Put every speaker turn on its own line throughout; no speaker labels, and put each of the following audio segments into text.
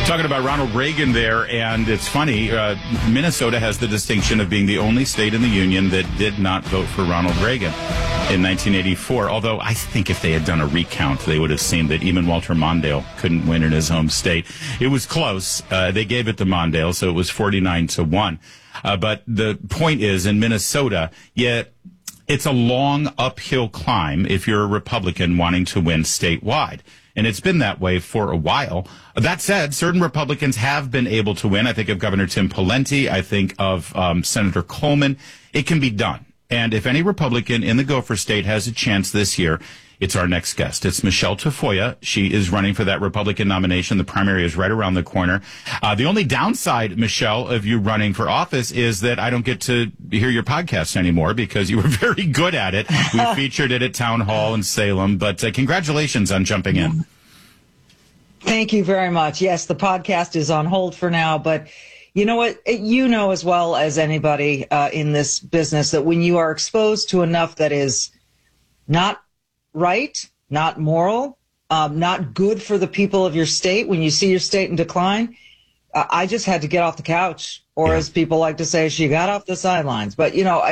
Talking about Ronald Reagan there, and it's funny, Minnesota has the distinction of being the only state in the union that did not vote for Ronald Reagan in 1984. Although I think if they had done a recount, they would have seen that even Walter Mondale couldn't win in his home state. It was close. They gave it to Mondale, so it was 49-1. But the point is, in Minnesota, yet it's a long uphill climb if you're a Republican wanting to win statewide. And it's been that way for a while. That said, certain Republicans have been able to win. I think of Governor Tim Pawlenty. I think of Senator Coleman. It can be done. And if any Republican in the Gopher State has a chance this year, it's our next guest. It's Michelle Tafoya. She is running for that Republican nomination. The primary is right around the corner. The only downside, Michelle, of you running for office is that I don't get to hear your podcast anymore because you were very good at it. We featured it at Town Hall in Salem. But congratulations on jumping in.
Thank you very much. Yes, the podcast is on hold for now, but you know what? You know as well as anybody in this business that when you are exposed to enough that is not right, not moral, not good for the people of your state, when you see your state in decline, I just had to get off the couch, or as people like to say, she got off the sidelines. But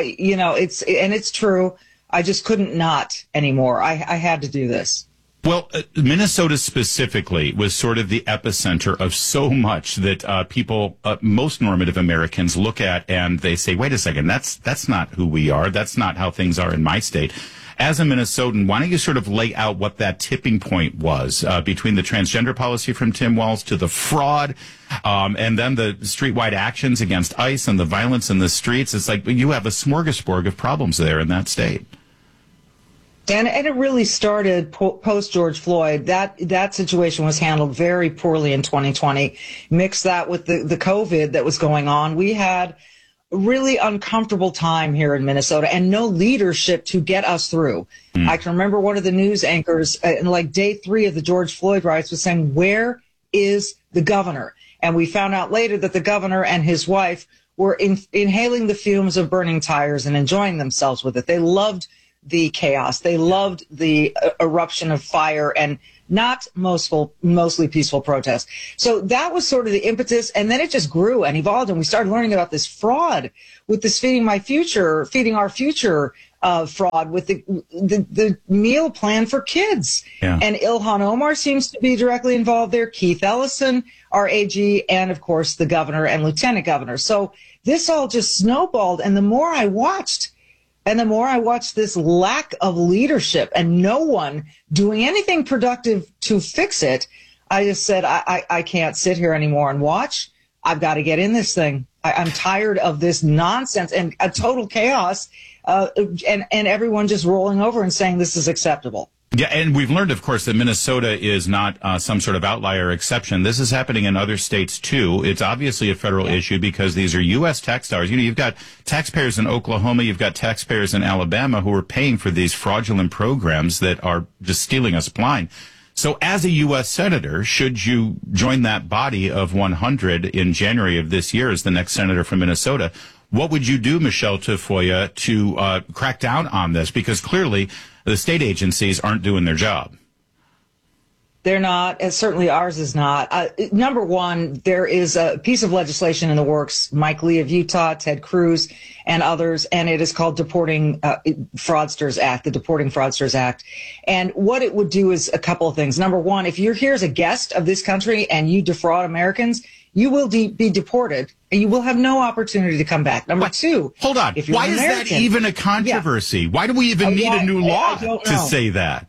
it's true. I just couldn't not anymore. I had to do this.
Well, Minnesota specifically was sort of the epicenter of so much that people, most normative Americans, look at and they say, wait a second, that's not who we are. That's not how things are in my state. As a Minnesotan, why don't you sort of lay out what that tipping point was between the transgender policy from Tim Walz to the fraud and then the streetwide actions against ICE and the violence in the streets? It's like you have a smorgasbord of problems there in that state.
And it really started post George Floyd. That situation was handled very poorly in 2020. Mix that with the COVID that was going on. We had a really uncomfortable time here in Minnesota and no leadership to get us through. I can remember one of the news anchors in like day 3 of the George Floyd riots was saying, where is the governor? And we found out later that the governor and his wife were inhaling the fumes of burning tires and enjoying themselves with it. They loved the chaos. They loved the eruption of fire and not mostly peaceful protest. So that was sort of the impetus. And then it just grew and evolved. And we started learning about this fraud with this feeding our future fraud with the meal plan for kids. Yeah. And Ilhan Omar seems to be directly involved there. Keith Ellison, our AG, and of course the governor and lieutenant governor. So this all just snowballed. And the more I watched this lack of leadership and no one doing anything productive to fix it, I just said, I can't sit here anymore and watch. I've got to get in this thing. I'm tired of this nonsense and a total chaos and everyone just rolling over and saying this is acceptable.
Yeah, and we've learned, of course, that Minnesota is not some sort of outlier exception. This is happening in other states, too. It's obviously a federal issue because these are U.S. tax dollars. You know, you've got taxpayers in Oklahoma, you've got taxpayers in Alabama who are paying for these fraudulent programs that are just stealing us blind. So as a U.S. senator, should you join that body of 100 in January of this year as the next senator from Minnesota, what would you do, Michelle Tafoya, to crack down on this? Because clearly the state agencies aren't doing their job.
They're not, and certainly ours is not. Number one, there is a piece of legislation in the works, Mike Lee of Utah, Ted Cruz, and others, and it is called Deporting Fraudsters Act, the Deporting Fraudsters Act. And what it would do is a couple of things. Number one, if you're here as a guest of this country and you defraud Americans, you will be deported, and you will have no opportunity to come back. Number two.
Hold on. Why is that even a controversy? Yeah. Why do we even need a new law to say that?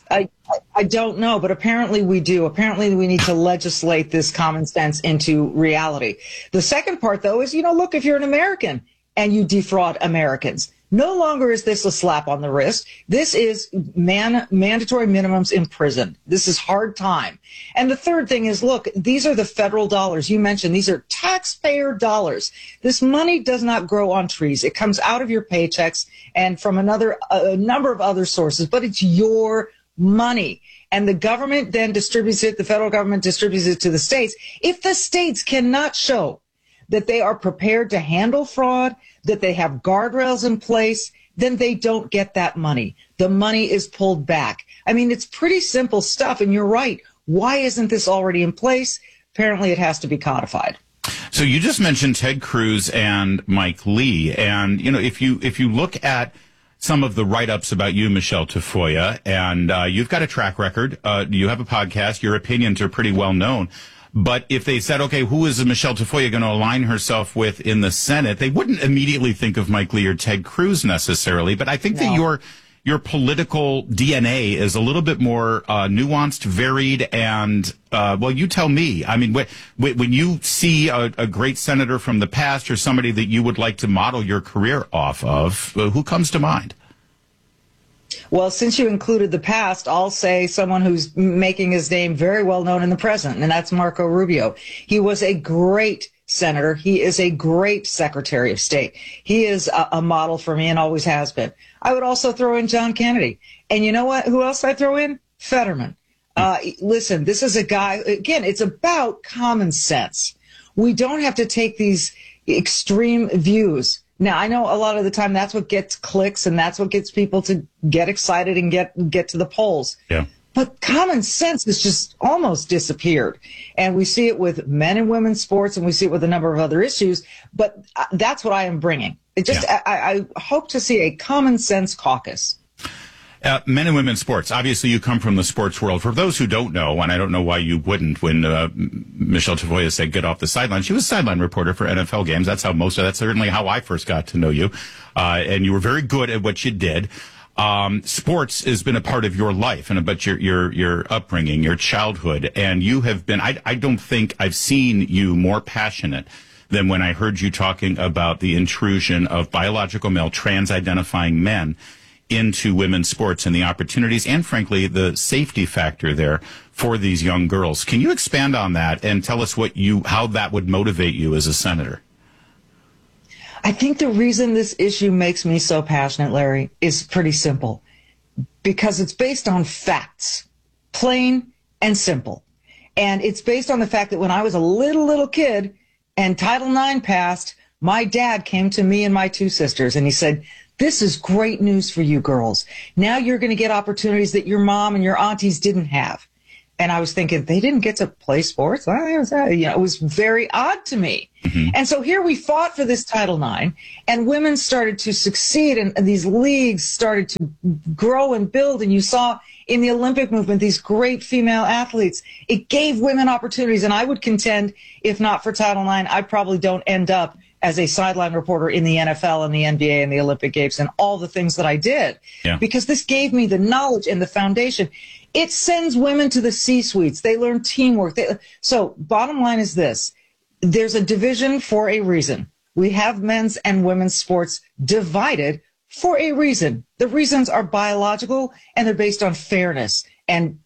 I don't know, but apparently we do. Apparently we need to legislate this common sense into reality. The second part, though, is, look, if you're an American and you defraud Americans, no longer is this a slap on the wrist. This is mandatory minimums in prison. This is hard time. And the third thing is, look, these are the federal dollars. You mentioned these are taxpayer dollars. This money does not grow on trees. It comes out of your paychecks and from a number of other sources, but it's your money. And the government then distributes it. The federal government distributes it to the states. If the states cannot show that they are prepared to handle fraud, that they have guardrails in place, then they don't get that money. The money is pulled back. I mean, it's pretty simple stuff. And you're right. Why isn't this already in place? apparently it has to be codified.
So you just mentioned Ted Cruz and Mike Lee. And, if you look at some of the write-ups about you, Michelle Tafoya, and you've got a track record, you have a podcast, your opinions are pretty well known. But if they said, okay, who is Michelle Tafoya going to align herself with in the Senate, they wouldn't immediately think of Mike Lee or Ted Cruz necessarily. But I think that your political DNA is a little bit more nuanced, varied, and, you tell me. I mean, when you see a great senator from the past or somebody that you would like to model your career off of, who comes to mind?
Well, since you included the past, I'll say someone who's making his name very well known in the present, and that's Marco Rubio. He was a great senator. He is a great Secretary of State. He is a model for me and always has been. I would also throw in John Kennedy. And you know what? Who else I throw in? Fetterman. Listen, this is a guy, again, it's about common sense. We don't have to take these extreme views. Now, I know a lot of the time that's what gets clicks and that's what gets people to get excited and get to the polls.
Yeah.
But common sense has just almost disappeared. And we see it with men and women's sports, and we see it with a number of other issues. But that's what I am bringing. I hope to see a common sense caucus.
Men and women's sports. Obviously, you come from the sports world. For those who don't know, and I don't know why you wouldn't, when Michelle Tafoya said get off the sideline, she was a sideline reporter for NFL games. That's certainly how I first got to know you. And you were very good at what you did. Sports has been a part of your life and about your upbringing, your childhood. And you have been, I don't think I've seen you more passionate than when I heard you talking about the intrusion of biological male trans-identifying men into women's sports and the opportunities and, frankly, the safety factor there for these young girls. Can you expand on that and tell us how that would motivate you as a senator?
I think the reason this issue makes me so passionate, Larry, is pretty simple. Because it's based on facts, plain and simple. And it's based on the fact that when I was a little kid and Title IX passed, my dad came to me and my two sisters and he said, "This is great news for you girls. Now you're going to get opportunities that your mom and your aunties didn't have." And I was thinking, they didn't get to play sports? It was very odd to me. Mm-hmm. And so here we fought for this Title IX, and women started to succeed, and these leagues started to grow and build. And you saw in the Olympic movement these great female athletes. It gave women opportunities. And I would contend, if not for Title IX, I probably don't end up as a sideline reporter in the NFL and the NBA and the Olympic Games and all the things that I did. Yeah. Because this gave me the knowledge and the foundation. It sends women to the C-suites. They learn teamwork. So bottom line is this. There's a division for a reason. We have men's and women's sports divided for a reason. The reasons are biological, and they're based on fairness and